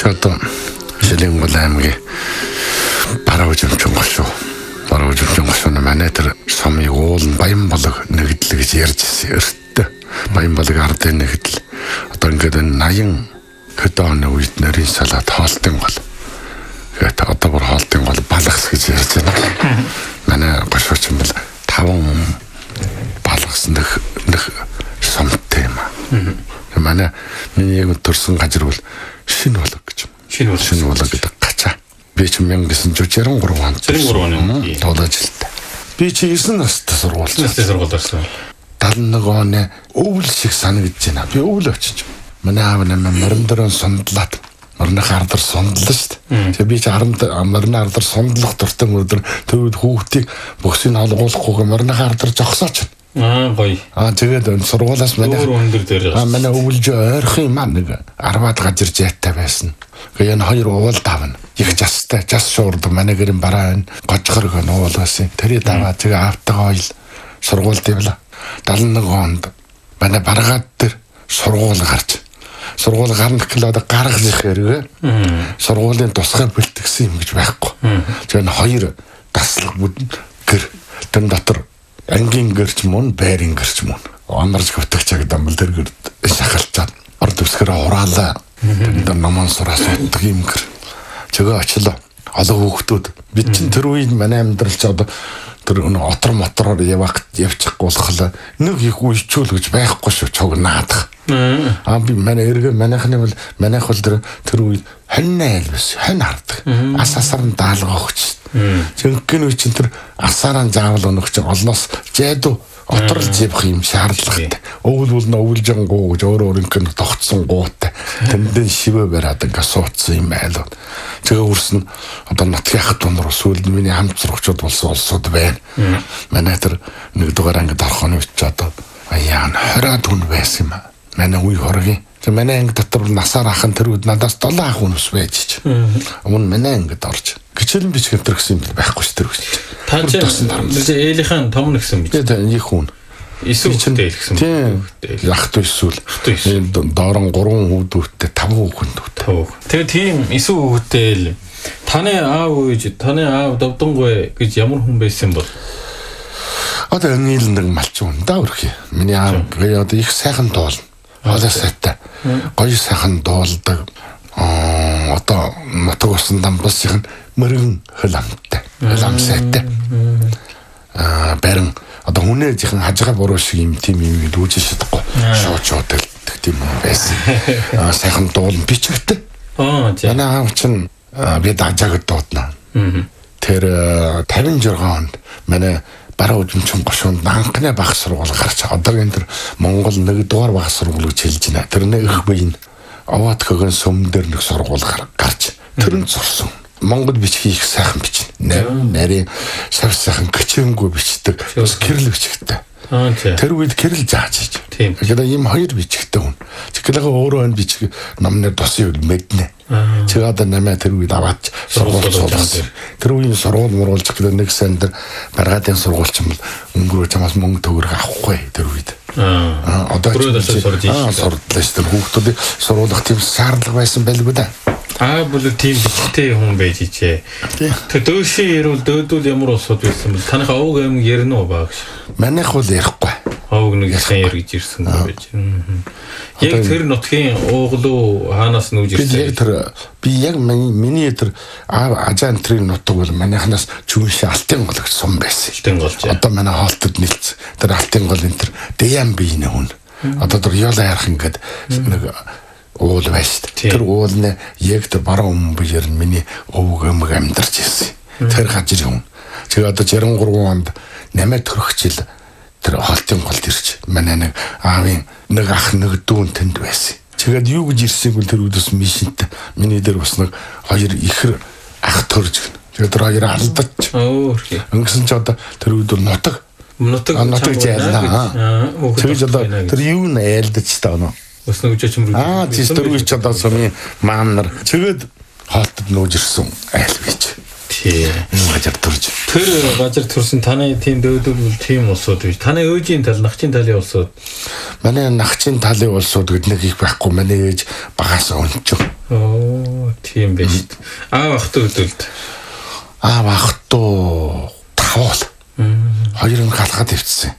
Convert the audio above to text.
одоо Шилэнгол аймгийн бараа үжимчин гошуу. Бараа үжимчин гошуу манай тэр сумын уулын Баянболог нэгдэл гэж ярьжсэн эрттэй. Баянболог ардын нэгдэл. Одоо ингээд 80 хэдэн оны үед нарийн салаад хоолтын гол. Тэгээд одоо бүр хоолтын гол балгас гэж ярьж байна. Манай гошуучин бол 5 балгас нэг сумтай юм аа. Манай миний яг төрсэн газар бол шинэ болог гэж. Шинэ болог гэдэг гачаа. Би ч 1963 онд. 63 оны. Тоодажилтаа. Би чи 9 настай сургуульд. 9 настай сургуульд орсон. 71 оны өвөл шиг санагдаж байна. Би өвөл очиж. Манай аав намайг морин дөрөн сундлаад морины хардар сундлаа шүү дээ. Тэгээ би ч морины хардар сундлах дуртай өдөр төвд хүүхдийг бөксийг олгуулахгүй морины хардар жогсооч. Гоё. Тэгээд сургуулаас манай өндөр дээр. Манай өвөлж ойрхон юм нэг 10-аад газар жаатай байсан. Тэгээд энэ хоёр уул давна. Их жастай, жас шуурд манай гэрэн бараа байна. Гожхор гэн уул байсан. Тэрий даваа тэгээ аавтайгаа ойл сургуульд явла. 71 онд манай баргаад дээр сургууль гарч. Сургууль гарна гэхлээр гаргах хэрэг. Сургуулийн тусгай бэлтгэсэн юм гэж байхгүй. Тэгээд хоёр таслах гэр тэн дотор ангийн гэрч мөн байрын гэрч мөн амарч хөтөгч агдан бол тэр гэр шахалцаад орд өсгөр ураалаа. Тэнд наман сураас утдаг юм гэр. Чөгээ очлоо. Олон хүүхдүүд бид чинь тэр үед манай амьдрал ч одоо тэр отор явчих болохлаа. Нэг их үйчүүл гэж байхгүй шүү чогнаадах. Би манай эргээ манайхны бол манайх бол тэр үед хоньны айлбас хонь хардаг. Асасаар нь даалга өгч. Жинхэнэ үе чинь тэр асаараа заавал өнөх чинь олноос жайдуу оторлж явах юм шаардлагатай. Өвөл өвөлжангуу гэж өөрөөрийнх нь тогтсон гуутай. Тэндэн шивэ бараад ингээ суудсан юм айлууд. Тэгээ үрсэн одоо нутгийн хат дунар сүүлд миний хамт сурагчид болсон улсууд байна. Манай тэр нэгдүгээр ангид орхоны үеч одоо аяан 20 хүн байсан юм. Манай үе хоргийн. Тэгээ манай анги дотор насаар ахын тэр үед надаас 7 ах хүн ус байж. Өмнө манай ангид орж. Гिचэлэн бичгэн тэр гэсэн юм байхгүй ш тэр гэж. Та чи ээлийнхэн том нэгсэн биз. Тэгээ нэг хүн. Эсвэл гэсэн. Тийм. Ах トゥ эсвэл. Доорон 3 хүүхдүүдтэй 5 хүүхэнд. Тэгээ тийм эсвэл хүүхдтэй таны аав үеж таны аав Довдонгой гэж ямар хүн байсан бол? Одоо нийлэн нэг малчин да өрхий. Миний аав одоо их сайхан дуулна. Хоолой сайтай. Гоё сайхан дуулдаг. Одоо нутаг усан дамбасхийн мөрөн хөлөмтэй. Хөлөм сайтай. Барин одоо хүнээжийн хажгаа буруу шиг юм тийм юм дүүж шатахгүй. Шууд гэдэг тийм байсан. Сайхан дуулна бичгтэй. Манай аав чинь би дажаг дуудана. Тэр 56 онд манай бараа үжимчин гошуунд анхны баг сургууль гарч одоогийн тэр Монгол 1 дугаар баг сургууль гэж хэлж байна. Тэр нэг их бие Аваатхагийн сүм дээр нэг сургууль гарч тэрэн зурсан. Монгол бичиг их сайхан бичнэ. Нарийн сав сайхан гिचэнгүй бичдэг. Бас кирилл бичгтэй. Тэр үед кирилл зааж хийж. Тэгэхээр ийм хоёр бичгтэй хүн. Тэгэхээр өөрөө энэ бичиг номны тосын үед мэднэ. Тэгээ одоо намаа тэр үед аваад сургууль суулгасан. Тэр үеийн сургууль муруулж гэхээр нэг сан дээр баргаадын сургуульч юм бол өнгөрөө чамаас мөнгө төгрөг авахгүй тэр үед. Одоо ч сурдлаа шүү. Хүүхдүүд сургуулах тийм шаардлага байсан байлгүй да. Бол тийм бичтэй хүн байж ичээ. Тэр дөөшийн ярил дөөдөл ямар усуд байсан бол таныхаа овг аймаг ярина уу баг? Манайх бол ярихгүй. Овг нэг яхан яр гэж ирсэн байж. Яг тэр нутгийн ууглуу хаанаас нүүж ирсэн? Би яг миний тэр ажаан трийн нутаг бол манайхнаас чүншээ алтын гол гэж сум байсан. Алтын гол. Одоо манай хоолтод нийлц. Тэр алтын гол энэ тэр дэян биенэ хүн. Одоо тэр ёо хайрах ингээд нэг уул байсан. Тэр уулны яг тэр баруун өмнө биер миний өвөг амьдарч ирсэн. Тэр хажир хүн. Тэгээ одоо 63 онд 8 төрөгчл тэр хоолтын голд ирж манай нэг аавын нэг ах нэг дүүн тэнд байсан. Тэгээд юу гэж ирсэйг бол тэр үдээс мишинтэй. Миний дээр бас нэг хоёр ихэр ах төрж гэн. Тэгээд тэр хоёр алдаж. Өнгөрсөн ч одоо тэр үед бол нутаг жаална. Тэгээд одоо тэр юу нээлдэж та оноо. Бас нэг жичмэр. Тийм тэр үед ч одоо сумын маам нар тэгээд хоолтод нүүж ирсэн айл бич. Энэ газар төрж. Тэр газар төрсөн таны тийм дөөдөл тийм улсууд биш. Таны өөжийн тал, нахчийн талын улсууд. Манай нахчийн талын улсууд гэдэг нэг их байхгүй. Манай ээж багаас өнчөг. Тийм байж. Аав ах トゥ хөдөлд. Аав ах トゥ тавуул. Хоёр нь галгаад ивцсэн.